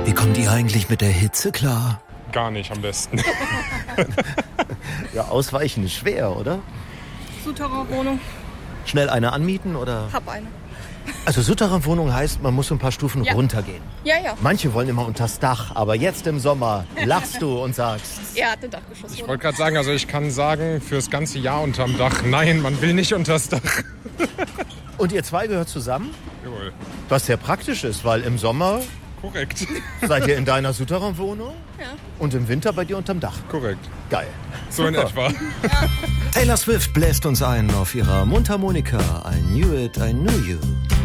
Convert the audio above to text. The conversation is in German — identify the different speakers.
Speaker 1: Wie kommt ihr eigentlich mit der Hitze klar?
Speaker 2: Gar nicht am besten.
Speaker 1: Ja, ausweichen ist schwer, oder?
Speaker 3: Souterrain-Wohnung.
Speaker 1: Schnell eine anmieten, oder?
Speaker 3: Hab eine.
Speaker 1: Also Souterrain-Wohnung heißt, man muss ein paar Stufen runtergehen.
Speaker 3: Ja.
Speaker 1: Manche wollen immer unters Dach, aber jetzt im Sommer lachst du und sagst...
Speaker 3: Er hat eine Dachgeschosswohnung.
Speaker 2: Ich wollte gerade sagen, also ich kann sagen, fürs ganze Jahr unterm Dach, nein, man will nicht unters Dach.
Speaker 1: Und ihr zwei gehört zusammen?
Speaker 2: Jawohl.
Speaker 1: Was sehr praktisch ist, weil im Sommer
Speaker 2: Korrekt.
Speaker 1: seid ihr in deiner Souterrain-Wohnung
Speaker 3: Ja.
Speaker 1: und im Winter bei dir unterm Dach.
Speaker 2: Korrekt.
Speaker 1: Geil.
Speaker 2: So in etwa.
Speaker 1: Taylor Swift bläst uns ein auf ihrer Mundharmonika. I knew it, I knew you.